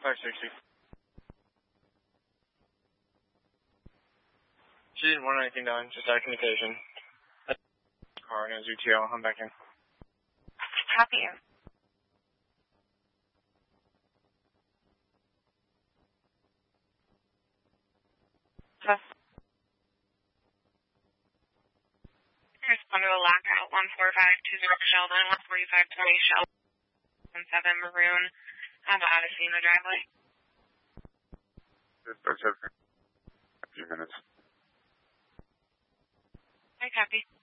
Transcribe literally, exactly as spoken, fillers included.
five sixty. She didn't want anything done, just out of communication. Car and a Z T O. I'm back in. Copy. Plus. Respond to a lockout one four five two zero Sheldon, one forty-five twenty Sheldon, one seven Maroon. I have an Odyssey in the driveway. Just a few minutes. I copy.